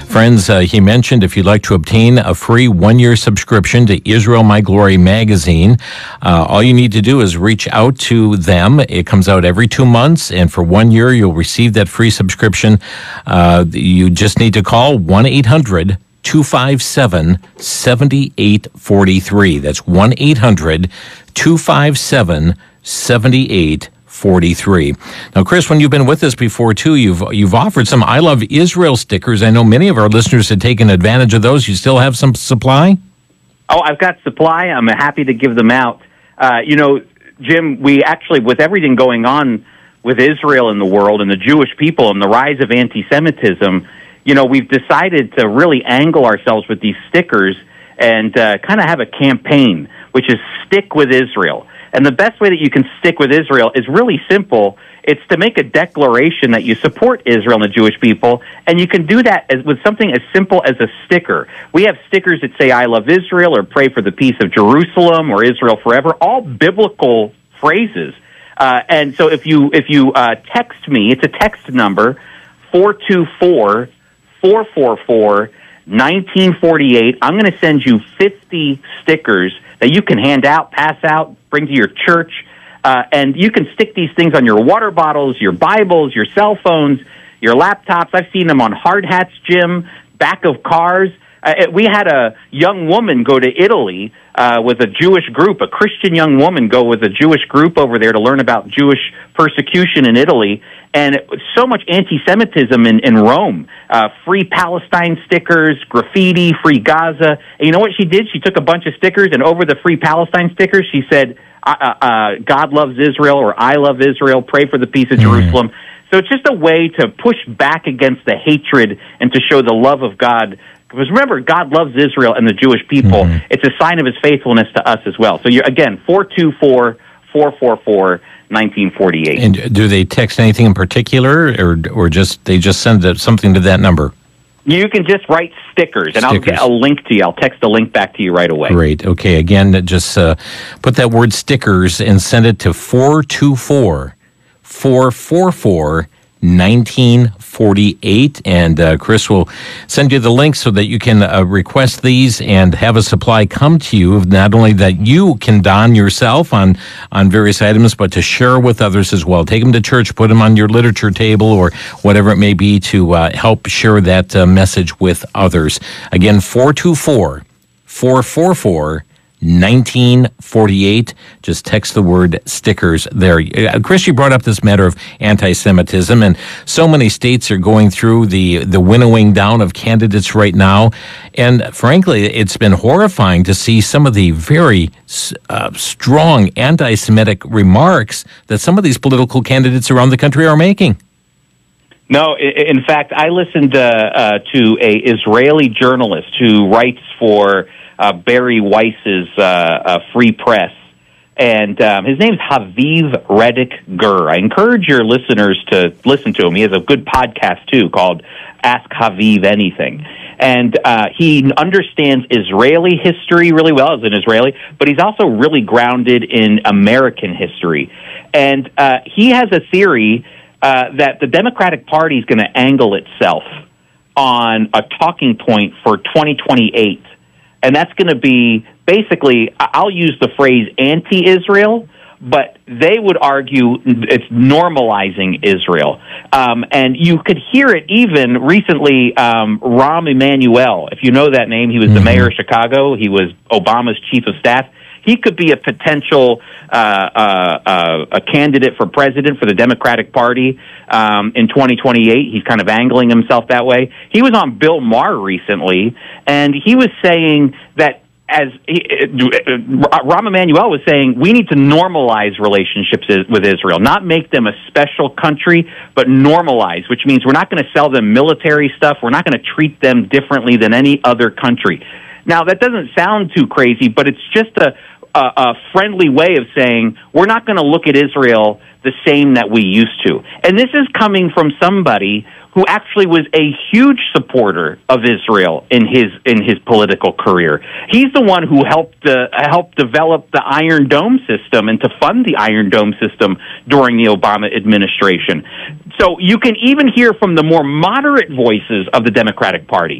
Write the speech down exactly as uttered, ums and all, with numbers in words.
Friends, uh, he mentioned if you'd like to obtain a free one-year subscription to Israel My Glory magazine, uh, all you need to do is reach out to them. It comes out every two months, and for one year, you'll receive that free subscription. Uh, you just need to call one eight hundred two five seven seven eight four three. That's one eight hundred two five seven seven eight four three. Now, Chris, when you've been with us before, too, you've you've offered some I Love Israel stickers. I know many of our listeners had taken advantage of those. You still have some supply? Oh, I've got supply. I'm happy to give them out. Uh, you know, Jim, we actually, with everything going on with Israel in the world and the Jewish people and the rise of anti-Semitism, you know, we've decided to really angle ourselves with these stickers and uh, kind of have a campaign, which is Stick with Israel. And the best way that you can stick with Israel is really simple. It's to make a declaration that you support Israel and the Jewish people, and you can do that as, with something as simple as a sticker. We have stickers that say, I love Israel, or pray for the peace of Jerusalem, or Israel forever, all biblical phrases. Uh, and so if you, if you uh, text me, it's a text number, four two four, four four four, one nine four eight. I'm going to send you fifty stickers that you can hand out, pass out, bring to your church, uh, and you can stick these things on your water bottles, your Bibles, your cell phones, your laptops. I've seen them on hard hats, Jim, back of cars. Uh, we had a young woman go to Italy uh, with a Jewish group, a Christian young woman go with a Jewish group over there to learn about Jewish persecution in Italy. And it, so much anti-Semitism in, in Rome. Uh, free Palestine stickers, graffiti, free Gaza. And you know what she did? She took a bunch of stickers, and over the free Palestine stickers, she said, uh, uh, God loves Israel, or I love Israel, pray for the peace of mm. Jerusalem. So it's just a way to push back against the hatred and to show the love of God. Because remember, God loves Israel and the Jewish people. Mm-hmm. It's a sign of his faithfulness to us as well. So, you're, again, four two four, four four four, one nine four eight. And do they text anything in particular, or or just they just send something to that number? You can just write stickers, and stickers. I'll get a link to you. I'll text a link back to you right away. Great. Okay. Again, just uh, put that word stickers and send it to four two four, four four four, one nine four eight, and uh, Chris will send you the link so that you can uh, request these and have a supply come to you, not only that you can don yourself on, on various items, but to share with others as well. Take them to church, put them on your literature table or whatever it may be to uh, help share that uh, message with others. Again, four two four, four four four, one nine four eight. Just text the word stickers there. Uh, Chris, you brought up this matter of anti-Semitism, and so many states are going through the, the winnowing down of candidates right now. And frankly, it's been horrifying to see some of the very uh, strong anti-Semitic remarks that some of these political candidates around the country are making. No, in fact, I listened uh, uh, to a Israeli journalist who writes for Uh, Barry Weiss's uh, uh, Free Press, and um, his name's Haviv Reddick Gur. I encourage your listeners to listen to him. He has a good podcast, too, called Ask Haviv Anything. And uh, he understands Israeli history really well as an Israeli, but he's also really grounded in American history. And uh, he has a theory uh, that the Democratic Party is going to angle itself on a talking point for twenty twenty-eight. And that's going to be basically, I'll use the phrase anti-Israel, but they would argue it's normalizing Israel. Um, and you could hear it even recently, um, Rahm Emanuel, if you know that name, he was mm-hmm. the mayor of Chicago. He was Obama's chief of staff. He could be a potential uh, uh, uh, a candidate for president for the Democratic Party um, in twenty twenty-eight. He's kind of angling himself that way. He was on Bill Maher recently, and he was saying that as he, uh, Rahm Emanuel was saying, we need to normalize relationships with Israel, not make them a special country, but normalize, which means we're not going to sell them military stuff. We're not going to treat them differently than any other country. Now, that doesn't sound too crazy, but it's just a, a, a friendly way of saying we're not going to look at Israel the same that we used to. And this is coming from somebody who actually was a huge supporter of Israel in his in his political career. He's the one who helped uh, helped develop the Iron Dome system and to fund the Iron Dome system during the Obama administration. So you can even hear from the more moderate voices of the Democratic Party